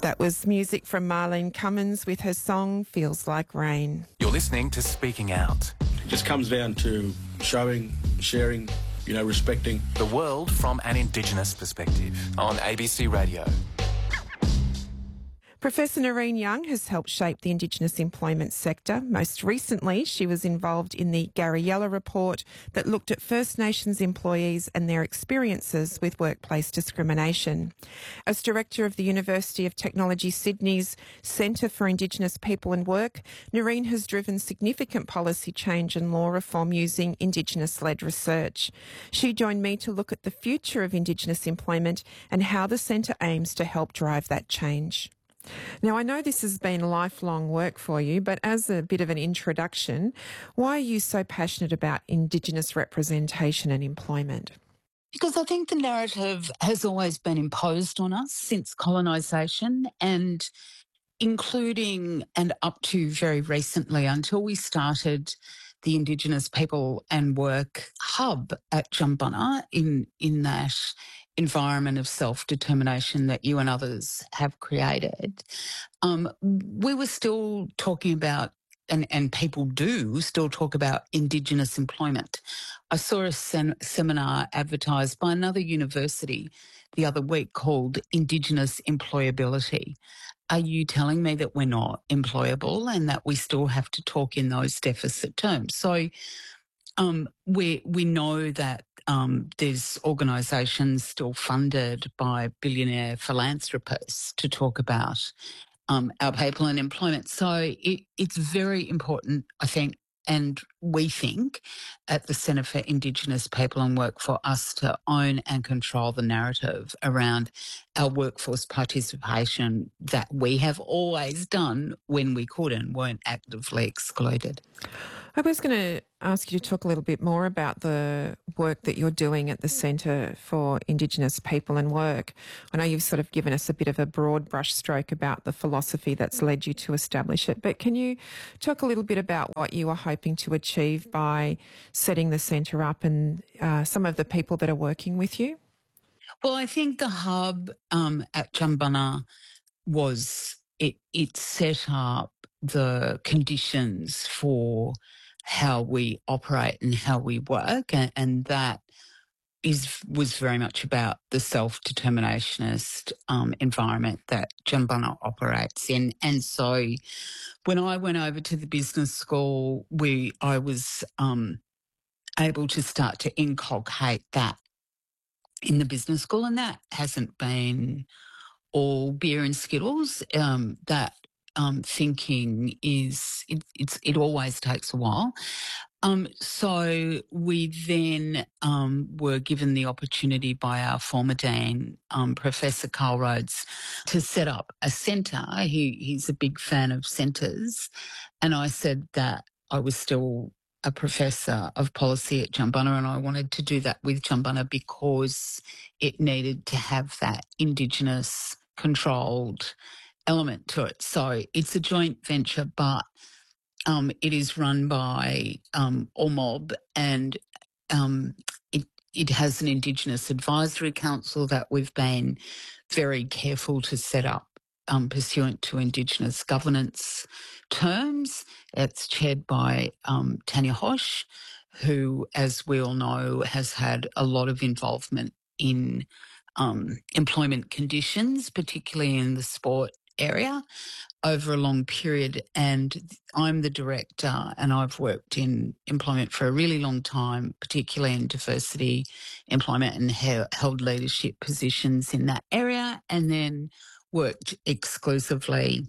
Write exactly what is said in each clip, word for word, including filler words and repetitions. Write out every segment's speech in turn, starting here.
That was music from Marlene Cummins with her song Feels Like Rain. You're listening to Speaking Out. It just comes down to showing, sharing, you know, respecting. The world from an Indigenous perspective on A B C Radio. Professor Nerine Young has helped shape the Indigenous employment sector. Most recently, she was involved in the Garriella report that looked at First Nations employees and their experiences with workplace discrimination. As Director of the University of Technology Sydney's Centre for Indigenous People and Work, Nerine has driven significant policy change and law reform using Indigenous-led research. She joined me to look at the future of Indigenous employment and how the centre aims to help drive that change. Now, I know this has been lifelong work for you, but as a bit of an introduction, why are you so passionate about Indigenous representation and employment? Because I think the narrative has always been imposed on us since colonisation, and including and up to very recently, until we started the Indigenous People and Work Hub at Jumbunna in, in that environment of self-determination that you and others have created. Um, we were still talking about, and, and people do still talk about, Indigenous employment. I saw a sem- seminar advertised by another university the other week called Indigenous Employability. Are you telling me that we're not employable and that we still have to talk in those deficit terms? So um, we we know that um, there's organisations still funded by billionaire philanthropists to talk about um, our people and employment. So it, it's very important, I think, and we think at the Centre for Indigenous People and Work, for us to own and control the narrative around our workforce participation that we have always done when we could and weren't actively excluded. I was going to ask you to talk a little bit more about the work that you're doing at the Centre for Indigenous People and Work. I know you've sort of given us a bit of a broad brushstroke about the philosophy that's led you to establish it, but can you talk a little bit about what you are hoping to achieve by setting the centre up and uh, some of the people that are working with you? Well, I think the hub um, at Jumbunna was, it, it set up the conditions for how we operate and how we work, and, and that is was very much about the self-determinationist um, environment that Jumbunna operates in. And so when I went over to the business school, we I was um, able to start to inculcate that in the business school, and that hasn't been all beer and Skittles. Um, that Um, thinking is, it, it's, it always takes a while. Um, so we then um, were given the opportunity by our former dean, um, Professor Carl Rhodes, to set up a centre. He, he's a big fan of centres. And I said that I was still a professor of policy at Jumbunna, and I wanted to do that with Jumbunna because it needed to have that Indigenous controlled element to it. So it's a joint venture, but um, it is run by um, O M O B, and um, it, it has an Indigenous Advisory Council that we've been very careful to set up um, pursuant to Indigenous governance terms. It's chaired by um, Tanya Hosh, who, as we all know, has had a lot of involvement in um, employment conditions, particularly in the sport area, over a long period. And I'm the director, and I've worked in employment for a really long time, particularly in diversity employment, and he- held leadership positions in that area, and then worked exclusively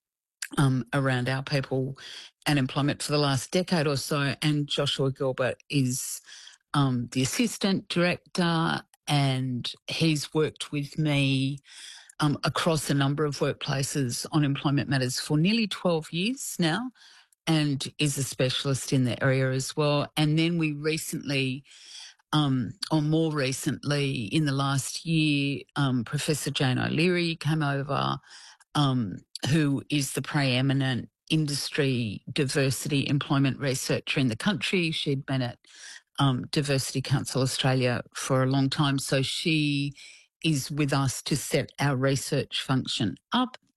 um, around our people and employment for the last decade or so. And Joshua Gilbert is um, the assistant director, and he's worked with me Um, across a number of workplaces on employment matters for nearly twelve years now, and is a specialist in the area as well. And then we recently, um, or more recently in the last year, um, Professor Jane O'Leary came over, um, who is the preeminent industry diversity employment researcher in the country. She'd been at um, Diversity Council Australia for a long time, so she is with us to set our research function up.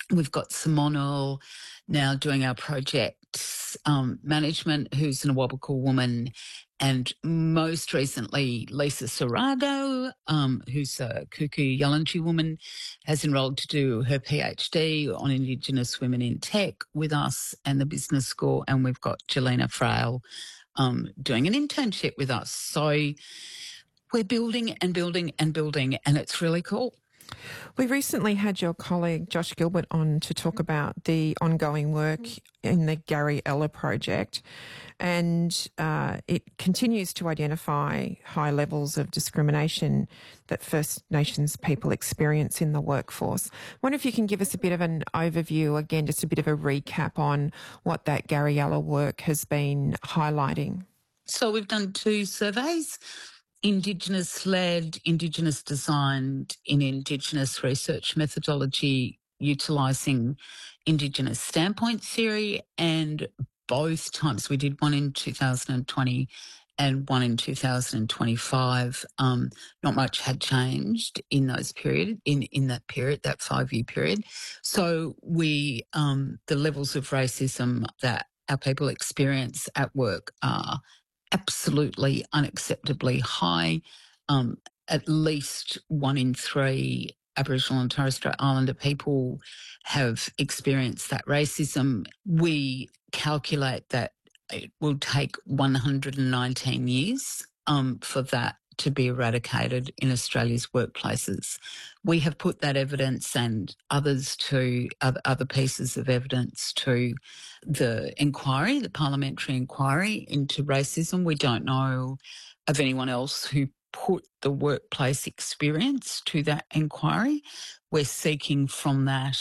We've got Simonal now doing our project um, management, who's an Awabakal woman, and most recently Lisa Sarago, um, who's a Kuku Yalanji woman, has enrolled to do her PhD on Indigenous women in tech with us and the business school, and we've got Jelena Frail um, doing an internship with us. So we're building and building and building, and it's really cool. We recently had your colleague Josh Gilbert on to talk about the ongoing work in the Gary Ella project, and uh, it continues to identify high levels of discrimination that First Nations people experience in the workforce. I wonder if you can give us a bit of an overview, again, just a bit of a recap on what that Gary Ella work has been highlighting. So we've done two surveys. Indigenous-led, Indigenous-designed in Indigenous research methodology utilising Indigenous standpoint theory, and both times we did one in two thousand twenty and one in two thousand twenty-five. Um, not much had changed in those period in in that period, that five-year period. So we um, the levels of racism that our people experience at work are absolutely unacceptably high. Um, at least one in three Aboriginal and Torres Strait Islander people have experienced that racism. We calculate that it will take one hundred nineteen years um, for that to be eradicated in Australia's workplaces. We have put that evidence and others to other, other pieces of evidence to the inquiry, the parliamentary inquiry into racism. We don't know of anyone else who put the workplace experience to that inquiry. We're seeking from that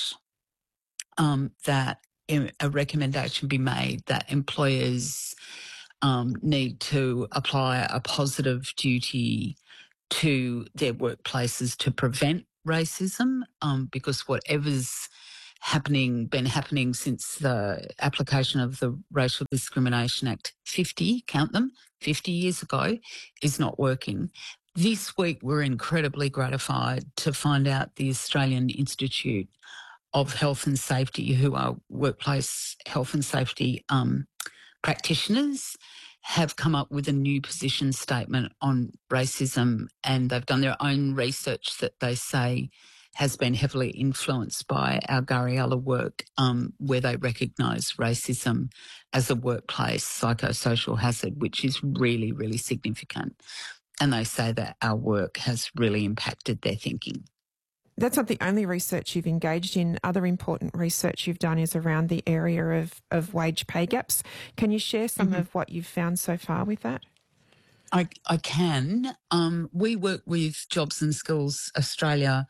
um, that a recommendation be made that employers um, need to apply a positive duty to their workplaces to prevent racism, um, because whatever's happening, been happening since the application of the Racial Discrimination Act fifty, count them, fifty years ago, is not working. This week we're incredibly gratified to find out the Australian Institute of Health and Safety, who are workplace health and safety um, practitioners, have come up with a new position statement on racism, and they've done their own research that they say has been heavily influenced by our Gary Ella work, um, where they recognise racism as a workplace psychosocial hazard, which is really, really significant. And they say that our work has really impacted their thinking. That's not the only research you've engaged in. Other important research you've done is around the area of, of wage pay gaps. Can you share some mm-hmm. of what you've found so far with that? I, I can. Um, we work with Jobs and Skills Australia.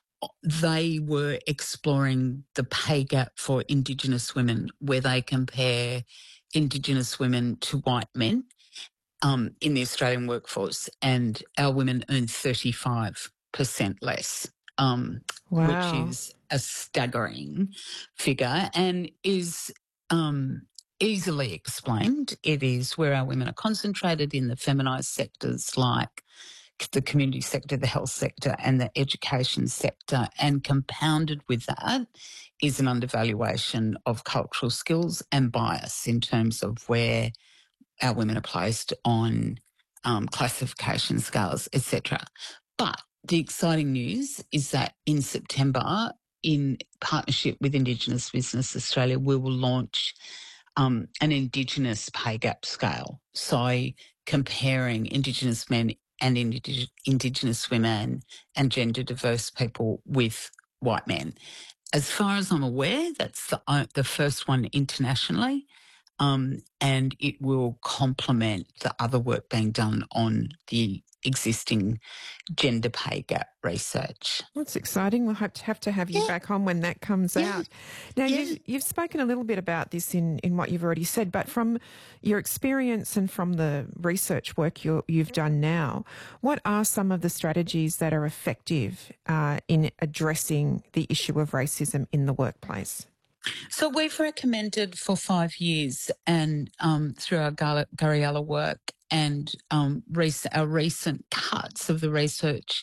They were exploring the pay gap for Indigenous women, where they compare Indigenous women to white men um, in the Australian workforce, and our women earn thirty-five percent less. Um, wow. Which is a staggering figure and is um, easily explained. It is where our women are concentrated in the feminised sectors like the community sector, the health sector and the education sector, and compounded with that is an undervaluation of cultural skills and bias in terms of where our women are placed on um, classification scales, et cetera. But the exciting news is that in September, in partnership with Indigenous Business Australia, we will launch um, an Indigenous pay gap scale. So comparing Indigenous men and Indig- Indigenous women and gender diverse people with white men. As far as I'm aware, that's the, uh, the first one internationally. Um, and it will complement the other work being done on the existing gender pay gap research. That's exciting. We'll have to have, to have you yeah. back on when that comes yeah. out. Now, yeah. you've, you've spoken a little bit about this in, in what you've already said, but from your experience and from the research work you're, you've done now, what are some of the strategies that are effective uh, in addressing the issue of racism in the workplace? So we've recommended for five years and um, through our Gary Ella work and um, rec- our recent cuts of the research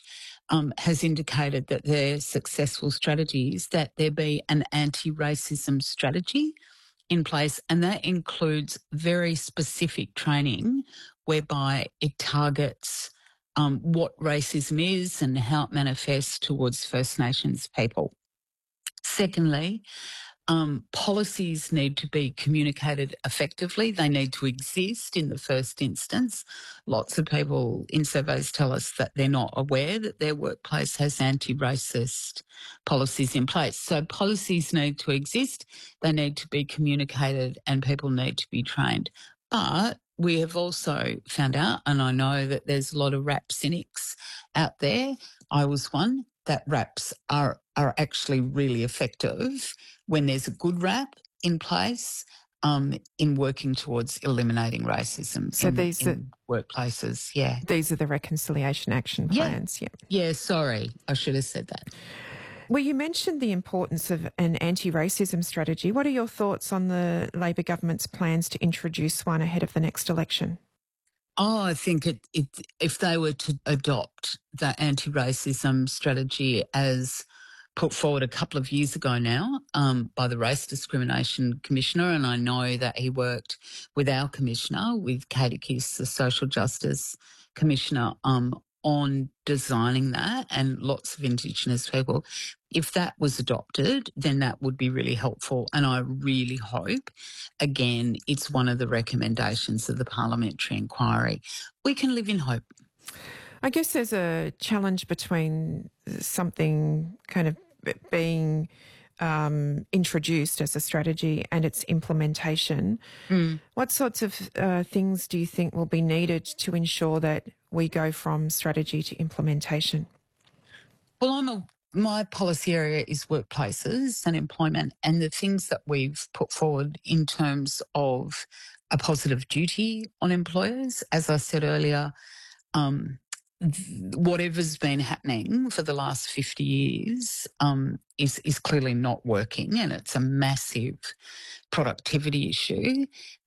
um, has indicated that their successful strategy is that there be an anti-racism strategy in place, and that includes very specific training whereby it targets um, what racism is and how it manifests towards First Nations people. Secondly, um, policies need to be communicated effectively. They need to exist in the first instance. Lots of people in surveys tell us that they're not aware that their workplace has anti-racist policies in place. So policies need to exist, they need to be communicated, and people need to be trained. But we have also found out, and I know that there's a lot of rap cynics out there. I was one, that raps are, are actually really effective when there's a good rap in place um, in working towards eliminating racism So in, these in are, workplaces. Yeah. These are the reconciliation action plans. Yeah. Yeah. Yeah, sorry. I should have said that. Well, you mentioned the importance of an anti-racism strategy. What are your thoughts on the Labor government's plans to introduce one ahead of the next election? Oh, I think it, it, if they were to adopt the anti-racism strategy as put forward a couple of years ago now um, by the Race Discrimination Commissioner, and I know that he worked with our Commissioner, with Katie Kiss, the Social Justice Commissioner, um, on designing that, and lots of Indigenous people. If that was adopted, then that would be really helpful. And I really hope, again, it's one of the recommendations of the parliamentary inquiry. We can live in hope. I guess there's a challenge between something kind of being um, introduced as a strategy and its implementation. Mm. What sorts of uh, things do you think will be needed to ensure that we go from strategy to implementation? Well, I'm a, my policy area is workplaces and employment, and the things that we've put forward in terms of a positive duty on employers, as I said earlier, um, whatever's been happening for the last fifty years um, is, is clearly not working, and it's a massive productivity issue.